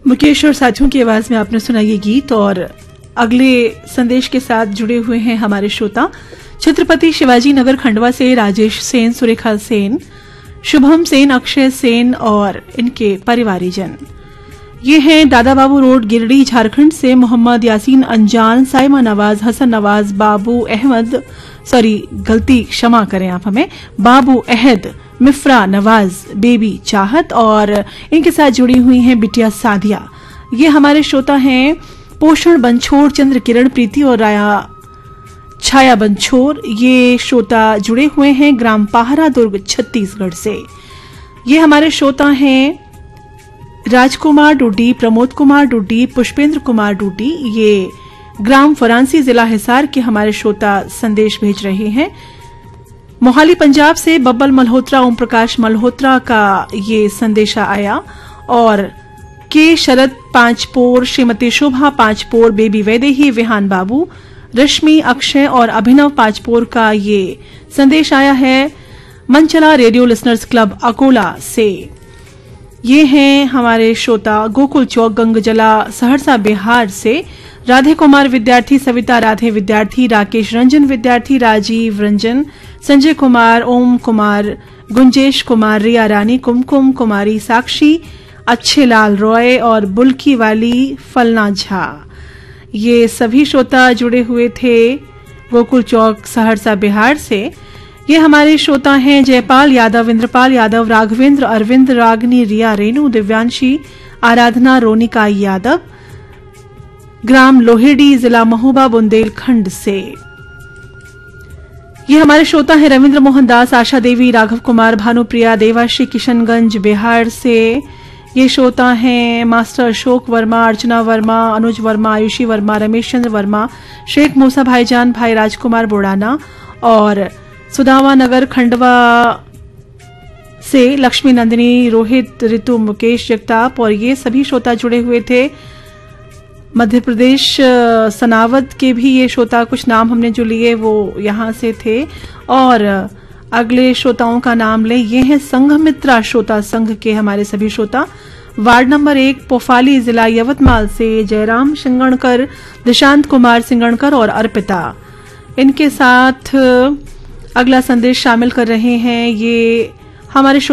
मुकेश और साथियों की आवाज में आपने सुना ये गीत। और अगले संदेश के साथ जुड़े हुए हैं हमारे श्रोता छत्रपति शिवाजी नगर खंडवा से राजेश सेन, सुरेखा सेन, शुभम सेन, अक्षय सेन और इनके परिवारीजन। ये हैं दादा बाबू रोड, गिरडी, झारखंड से मोहम्मद यासीन अंजान, साइमा नवाज, हसन नवाज, बाबू अहमद, गलती क्षमा करें आप हमें, बाबू अहद, मिफ्रा नवाज, बेबी चाहत और इनके साथ जुड़ी हुई हैं बिटिया सादिया। ये हमारे श्रोता हैं पोषण बंछोर, चंद्र किरण प्रीति और राया छाया बंछोर। ये श्रोता जुड़े हुए हैं ग्राम पाहरा, दुर्ग, छत्तीसगढ़ से। ये हमारे श्रोता हैं राजकुमार डूडी, प्रमोद कुमार डूडी, पुष्पेंद्र कुमार डूडी। ये ग्राम फरांसी, जिला हिसार के हमारे श्रोता संदेश भेज रहे हैं। मोहाली पंजाब से बब्बल मल्होत्रा, ओम प्रकाश मल्होत्रा का ये संदेशा आया। और के शरद पांचपोर, श्रीमती शोभा पांचपोर, बेबी वैदेही, विहान बाबू, रश्मि, अक्षय और अभिनव पांचपोर का ये संदेश आया है मनचला रेडियो लिसनर्स क्लब अकोला से। ये हैं हमारे श्रोता गोकुल चौक, गंगजला, सहरसा, बिहार से। राधे कुमार विद्यार्थी, सविता राधे विद्यार्थी, राकेश रंजन विद्यार्थी, राजीव रंजन, संजय कुमार, ओम कुमार, गुंजेश कुमार, रिया रानी, कुमकुम कुमारी, साक्षी, अच्छे लाल रॉय और बुल्की वाली फलना झा। ये सभी श्रोता जुड़े हुए थे गोकुल चौक, सहरसा, बिहार से। ये हमारे श्रोता हैं जयपाल यादव, इंद्रपाल यादव, राघवेंद्र, अरविंद, रागनी, रिया, रेणु, दिव्यांशी, आराधना, रोनिका यादव, ग्राम लोहेडी, जिला महोबा, बुंदेलखंड से। ये हमारे श्रोता हैं रविंद्र मोहन दास, आशा देवी, राघव कुमार, भानुप्रिया, देवाश्री, किशनगंज, बिहार से। ये श्रोता हैं मास्टर अशोक वर्मा, अर्चना वर्मा, अनुज वर्मा, आयुषी वर्मा, रमेश चंद्र वर्मा, शेख मूसा भाईजान, भाई राजकुमार बोड़ाना और सुदामा नगर खंडवा से लक्ष्मी नंदिनी, रोहित, ऋतु, मुकेश जगताप। और ये सभी श्रोता जुड़े हुए थे मध्य प्रदेश सनावद के भी। ये श्रोता, कुछ नाम हमने जो लिए वो यहां से थे। और अगले श्रोताओं का नाम ले, ये हैं संघमित्रा श्रोता संघ के हमारे सभी श्रोता, वार्ड नंबर 1, पोफाली, जिला यवतमाल से। जयराम सिंगणकर, दिशांत कुमार सिंगणकर और अर्पिता, इनके साथ अगला संदेश शामिल कर रहे हैं। ये हमारे